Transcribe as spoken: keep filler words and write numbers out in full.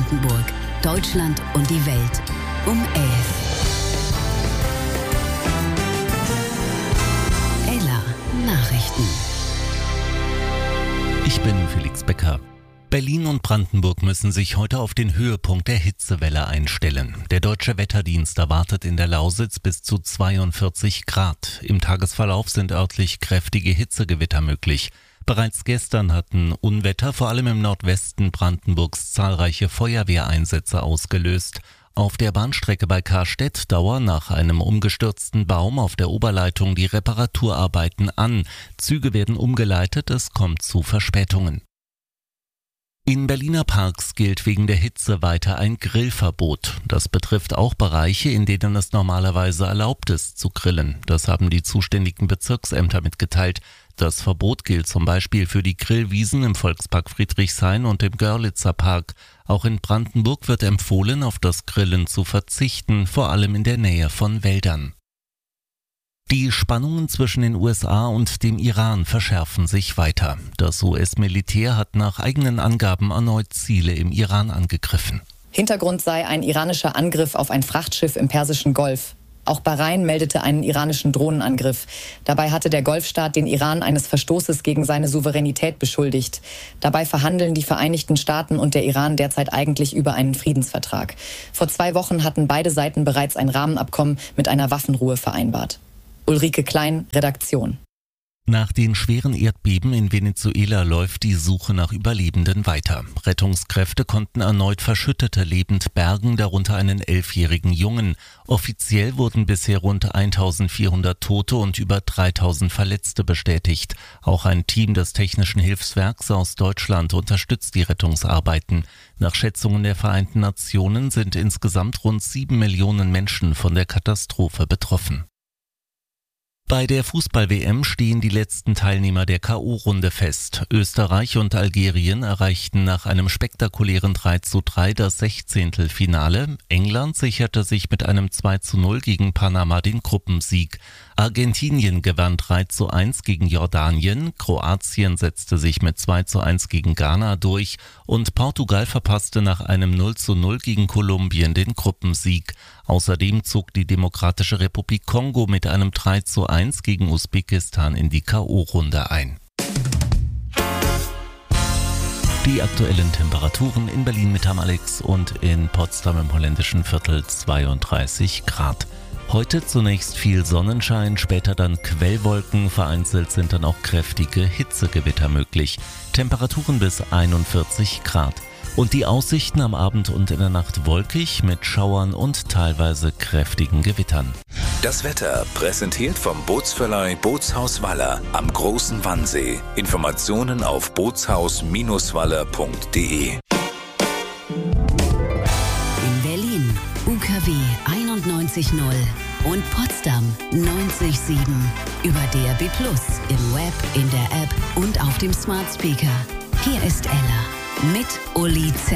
Brandenburg, Deutschland und die Welt um elf. Ella Nachrichten. Ich bin Felix Becker. Berlin und Brandenburg müssen sich heute auf den Höhepunkt der Hitzewelle einstellen. Der Deutsche Wetterdienst erwartet in der Lausitz bis zu zweiundvierzig Grad. Im Tagesverlauf sind örtlich kräftige Hitzegewitter möglich. Bereits gestern hatten Unwetter vor allem im Nordwesten Brandenburgs zahlreiche Feuerwehreinsätze ausgelöst. Auf der Bahnstrecke bei Karstedt dauern nach einem umgestürzten Baum auf der Oberleitung die Reparaturarbeiten an. Züge werden umgeleitet, es kommt zu Verspätungen. In Berliner Parks gilt wegen der Hitze weiter ein Grillverbot. Das betrifft auch Bereiche, in denen es normalerweise erlaubt ist zu grillen. Das haben die zuständigen Bezirksämter mitgeteilt. Das Verbot gilt zum Beispiel für die Grillwiesen im Volkspark Friedrichshain und im Görlitzer Park. Auch in Brandenburg wird empfohlen, auf das Grillen zu verzichten, vor allem in der Nähe von Wäldern. Die Spannungen zwischen den U S A und dem Iran verschärfen sich weiter. Das U S-Militär hat nach eigenen Angaben erneut Ziele im Iran angegriffen. Hintergrund sei ein iranischer Angriff auf ein Frachtschiff im Persischen Golf. Auch Bahrain meldete einen iranischen Drohnenangriff. Dabei hatte der Golfstaat den Iran eines Verstoßes gegen seine Souveränität beschuldigt. Dabei verhandeln die Vereinigten Staaten und der Iran derzeit eigentlich über einen Friedensvertrag. Vor zwei Wochen hatten beide Seiten bereits ein Rahmenabkommen mit einer Waffenruhe vereinbart. Ulrike Klein, Redaktion. Nach den schweren Erdbeben in Venezuela läuft die Suche nach Überlebenden weiter. Rettungskräfte konnten erneut Verschüttete lebend bergen, darunter einen elfjährigen Jungen. Offiziell wurden bisher rund eintausendvierhundert Tote und über dreitausend Verletzte bestätigt. Auch ein Team des Technischen Hilfswerks aus Deutschland unterstützt die Rettungsarbeiten. Nach Schätzungen der Vereinten Nationen sind insgesamt rund sieben Millionen Menschen von der Katastrophe betroffen. Bei der Fußball-W M stehen die letzten Teilnehmer der K O-Runde fest. Österreich und Algerien erreichten nach einem spektakulären drei zu drei das Sechzehntelfinale. England sicherte sich mit einem zwei zu null gegen Panama den Gruppensieg. Argentinien gewann drei zu eins gegen Jordanien, Kroatien setzte sich mit zwei zu eins gegen Ghana durch und Portugal verpasste nach einem null zu null gegen Kolumbien den Gruppensieg. Außerdem zog die Demokratische Republik Kongo mit einem drei zu eins gegen Usbekistan in die K O-Runde ein. Die aktuellen Temperaturen in Berlin mit Alex und in Potsdam im holländischen Viertel zweiunddreißig Grad. Heute zunächst viel Sonnenschein, später dann Quellwolken, vereinzelt sind dann auch kräftige Hitzegewitter möglich. Temperaturen bis einundvierzig Grad. Und die Aussichten am Abend und in der Nacht wolkig mit Schauern und teilweise kräftigen Gewittern. Das Wetter präsentiert vom Bootsverleih Bootshaus Waller am Großen Wannsee. Informationen auf bootshaus Bindestrich waller punkt de. In Berlin U K W einundneunzig null und Potsdam neunzig Komma sieben. Über D A B plus, im Web, in der App und auf dem Smart Speaker. Hier ist Ella mit Uli Z.